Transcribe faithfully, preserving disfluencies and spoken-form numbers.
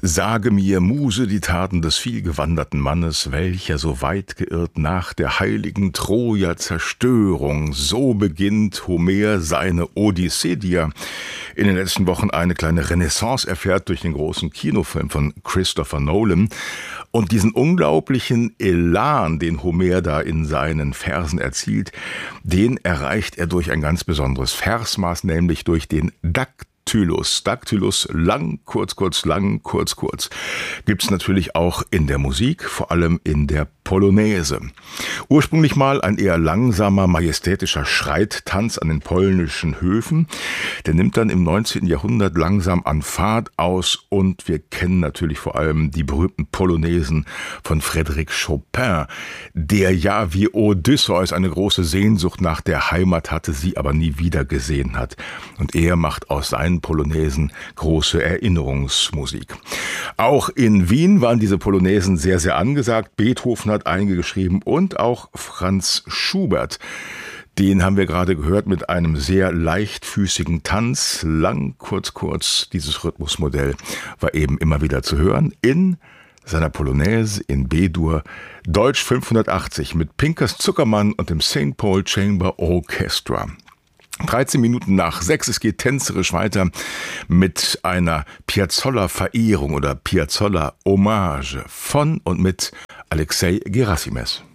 Sage mir, Muse, die Taten des vielgewanderten Mannes, welcher so weit geirrt nach der heiligen Troja-Zerstörung. So beginnt Homer seine Odyssee, die ja in den letzten Wochen eine kleine Renaissance erfährt durch den großen Kinofilm von Christopher Nolan. Und diesen unglaublichen Elan, den Homer da in seinen Versen erzielt, den erreicht er durch ein ganz besonderes Versmaß, nämlich durch den Dakt. Daktylus, Daktylus, lang, kurz, kurz, lang, kurz, kurz. Gibt's natürlich auch in der Musik, vor allem in der Polonaise. Ursprünglich mal ein eher langsamer, majestätischer Schreittanz an den polnischen Höfen. Der nimmt dann im neunzehnten Jahrhundert langsam an Fahrt aus und wir kennen natürlich vor allem die berühmten Polonaisen von Frédéric Chopin, der ja wie Odysseus eine große Sehnsucht nach der Heimat hatte, sie aber nie wieder gesehen hat. Und er macht aus seinen Polonaisen große Erinnerungsmusik. Auch in Wien waren diese Polonaisen sehr, sehr angesagt. Beethoven hat einige geschrieben und auch Franz Schubert. Den haben wir gerade gehört mit einem sehr leichtfüßigen Tanz. Lang, kurz, kurz. Dieses Rhythmusmodell war eben immer wieder zu hören in seiner Polonaise in B-Dur, Deutsch fünfhundertachtzig mit Pinkas Zuckermann und dem Saint Paul Chamber Orchestra. dreizehn Minuten nach sechs, es geht tänzerisch weiter mit einer Piazzolla-Verehrung oder Piazzolla-Hommage von und mit Alexei Gerasimes.